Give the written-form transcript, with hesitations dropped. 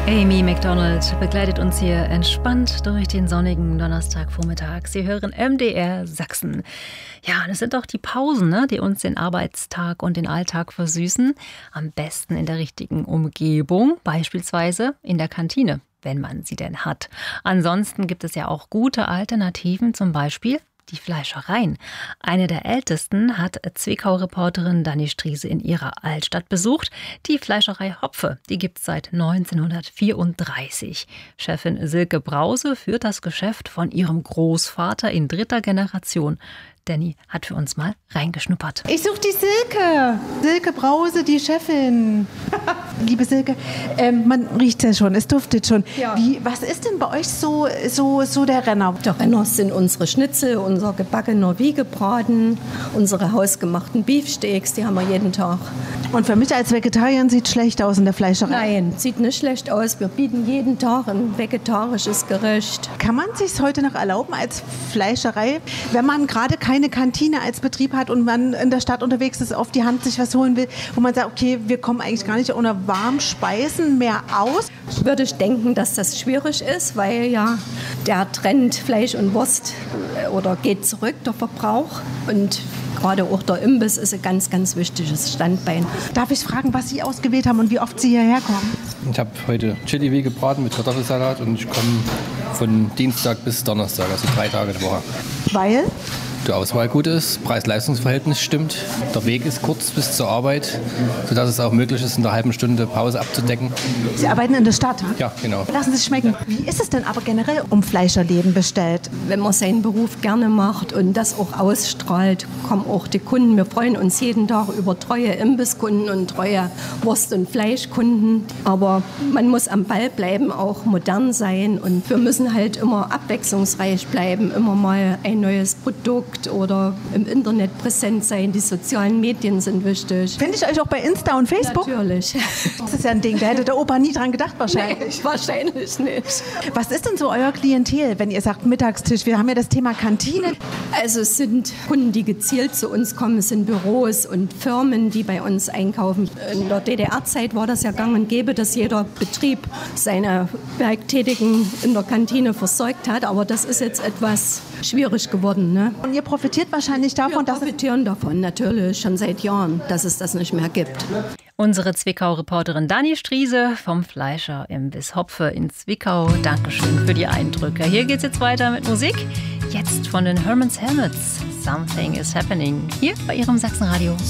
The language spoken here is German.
Amy Macdonald begleitet uns hier entspannt durch den sonnigen Donnerstagvormittag. Sie hören MDR Sachsen. Ja, und es sind doch die Pausen, ne, die uns den Arbeitstag und den Alltag versüßen. Am besten in der richtigen Umgebung, beispielsweise in der Kantine, wenn man sie denn hat. Ansonsten gibt es ja auch gute Alternativen, zum Beispiel die Fleischereien. Eine der ältesten hat Zwickau-Reporterin Dani Striese in ihrer Altstadt besucht. Die Fleischerei Hopfe, die gibt es seit 1934. Chefin Silke Brause führt das Geschäft von ihrem Großvater in 3. Generation. Danny hat für uns mal reingeschnuppert. Ich suche die Silke. Silke Brause, die Chefin. Liebe Silke, man riecht ja schon, es duftet schon. Ja. Was ist denn bei euch so der Renner? Der Renner sind unsere Schnitzel, unser gebackener Wiegebraten, unsere hausgemachten Beefsteaks, die haben wir jeden Tag. Und für mich als Vegetarier sieht schlecht aus in der Fleischerei. Nein, sieht nicht schlecht aus. Wir bieten jeden Tag ein vegetarisches Gericht. Kann man sich heute noch erlauben als Fleischerei, wenn man gerade keine Kantine als Betrieb hat und man in der Stadt unterwegs ist, auf die Hand sich was holen will, wo man sagt, okay, wir kommen eigentlich gar nicht ohne warmen Speisen mehr aus? Würde ich denken, dass das schwierig ist, weil ja der Trend Fleisch und Wurst geht zurück, der Verbrauch. Und gerade auch der Imbiss ist ein ganz, ganz wichtiges Standbein. Darf ich fragen, was Sie ausgewählt haben und wie oft Sie hierher kommen? Ich habe heute Chili gebraten mit Kartoffelsalat und ich komme von Dienstag bis Donnerstag, also 3 Tage die Woche. Weil? Die Auswahl gut ist, Preis-Leistungs-Verhältnis stimmt, der Weg ist kurz bis zur Arbeit, sodass es auch möglich ist, in einer halben Stunde Pause abzudecken. Sie arbeiten in der Stadt? Ja, genau. Lassen Sie es schmecken. Wie ist es denn aber generell um Fleischerläden bestellt? Wenn man seinen Beruf gerne macht und das auch ausstrahlt, kommen auch die Kunden. Wir freuen uns jeden Tag über treue Imbisskunden und treue Wurst- und Fleischkunden. Aber man muss am Ball bleiben, auch modern sein. Und wir müssen halt immer abwechslungsreich bleiben, immer mal ein neues Produkt oder im Internet präsent sein. Die sozialen Medien sind wichtig. Finde ich euch auch bei Insta und Facebook? Natürlich. Das ist ja ein Ding, da hätte der Opa nie dran gedacht wahrscheinlich. Nee, wahrscheinlich nicht. Was ist denn so euer Klientel, wenn ihr sagt Mittagstisch? Wir haben ja das Thema Kantine. Also es sind Kunden, die gezielt zu uns kommen. Es sind Büros und Firmen, die bei uns einkaufen. In der DDR-Zeit war das ja gang und gäbe, dass jeder Betrieb seine Werktätigen in der Kantine versorgt hat. Aber das ist jetzt etwas schwierig geworden, ne? Und ihr profitiert wahrscheinlich davon, Wir profitieren davon, natürlich, schon seit Jahren, dass es das nicht mehr gibt. Unsere Zwickau-Reporterin Dani Striese vom Fleischer Imbiss Hopfe in Zwickau. Dankeschön für die Eindrücke. Hier geht's jetzt weiter mit Musik. Jetzt von den Herman's Helmets. Something is happening. Hier bei Ihrem Sachsenradio.